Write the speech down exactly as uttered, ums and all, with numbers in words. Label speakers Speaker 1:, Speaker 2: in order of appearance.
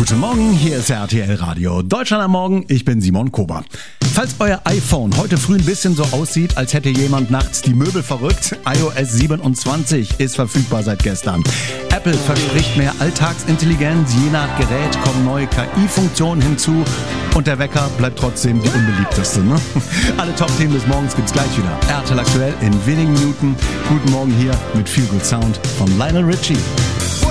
Speaker 1: Guten Morgen, hier ist R T L Radio Deutschland am Morgen, ich bin Simon Kober. Falls euer iPhone heute früh ein bisschen so aussieht, als hätte jemand nachts die Möbel verrückt, i O S siebenundzwanzig ist verfügbar seit gestern. Apple verspricht mehr Alltagsintelligenz, je nach Gerät kommen neue K I-Funktionen hinzu und der Wecker bleibt trotzdem die unbeliebteste. Ne? Alle Top-Themen des Morgens gibt's gleich wieder. R T L aktuell in wenigen Minuten. Guten Morgen hier mit Feel Good Sound von Lionel Richie.